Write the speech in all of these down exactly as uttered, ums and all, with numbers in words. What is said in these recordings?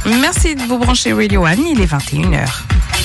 Merci de vous brancher Radio One, il est vingt et une heures.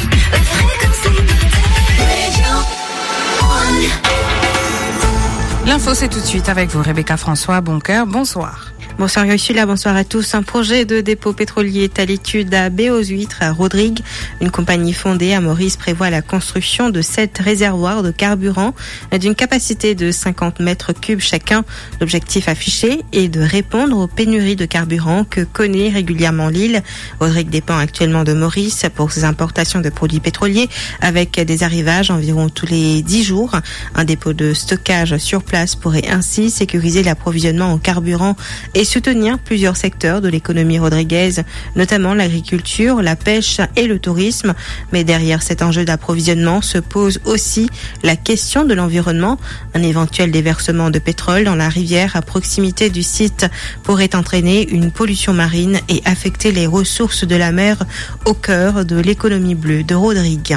L'info, c'est tout de suite avec vous, Rebecca François. Boncoeur, bonsoir. Bonsoir Ursula, bonsoir à tous. Un projet de dépôt pétrolier est à l'étude à Baie-aux-Huîtres, à Rodrigue. Une compagnie fondée à Maurice prévoit la construction de sept réservoirs de carburant d'une capacité de cinquante mètres cubes chacun. L'objectif affiché est de répondre aux pénuries de carburant que connaît régulièrement l'île. Rodrigue dépend actuellement de Maurice pour ses importations de produits pétroliers avec des arrivages environ tous les dix jours. Un dépôt de stockage sur place pourrait ainsi sécuriser l'approvisionnement en carburant et soutenir plusieurs secteurs de l'économie rodriguaise, notamment l'agriculture, la pêche et le tourisme. Mais derrière cet enjeu d'approvisionnement se pose aussi la question de l'environnement. Un éventuel déversement de pétrole dans la rivière à proximité du site pourrait entraîner une pollution marine et affecter les ressources de la mer au cœur de l'économie bleue de Rodrigue.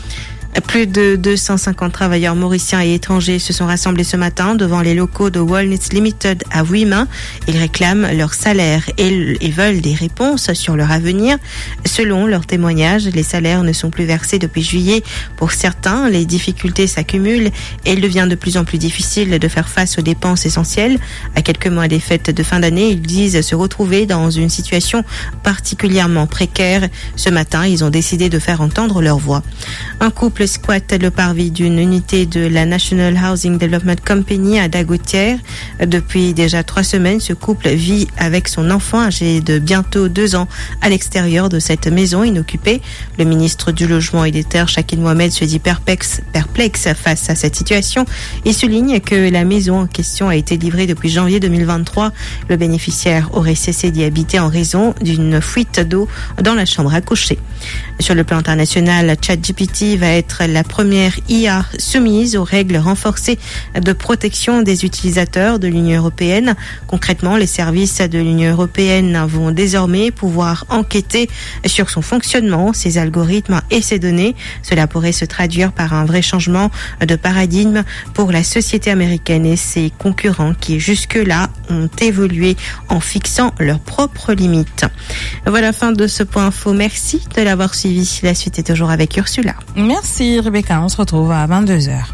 Plus de deux cent cinquante travailleurs mauriciens et étrangers se sont rassemblés ce matin devant les locaux de Walnuts Limited à Ouimin. Ils réclament leur salaire et, et veulent des réponses sur leur avenir. Selon leurs témoignages, les salaires ne sont plus versés depuis juillet. Pour certains, les difficultés s'accumulent et il devient de plus en plus difficile de faire face aux dépenses essentielles. À quelques mois des fêtes de fin d'année, ils disent se retrouver dans une situation particulièrement précaire. Ce matin, ils ont décidé de faire entendre leur voix. Un couple squatte le parvis d'une unité de la National Housing Development Company à Dagoutière. Depuis déjà trois semaines, ce couple vit avec son enfant âgé de bientôt deux ans à l'extérieur de cette maison inoccupée. Le ministre du Logement et des Terres, Shakil Mohamed, se dit perplexe, perplexe face à cette situation. Il souligne que la maison en question a été livrée depuis janvier deux mille vingt-trois. Le bénéficiaire aurait cessé d'y habiter en raison d'une fuite d'eau dans la chambre à coucher. Sur le plan international, ChatGPT va être la première I A soumise aux règles renforcées de protection des utilisateurs de l'Union européenne. Concrètement, les services de l'Union européenne vont désormais pouvoir enquêter sur son fonctionnement, ses algorithmes et ses données. Cela pourrait se traduire par un vrai changement de paradigme pour la société américaine et ses concurrents qui jusque-là ont évolué en fixant leurs propres limites. Voilà, fin de ce point info. Merci de l'avoir suivi. La suite est toujours avec Ursula. Merci Rebecca, on se retrouve à vingt-deux heures.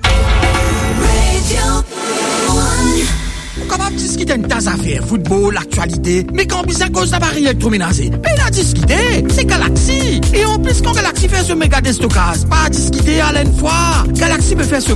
Comment discuter de tas affaires, football, actualité, mais quand bizarre cause d'appareil électroménager, mais la discuter, c'est Galaxy. Et en plus, quand Galaxy fait ce méga déstockage, pas discuter à l'une fois, Galaxy peut faire ce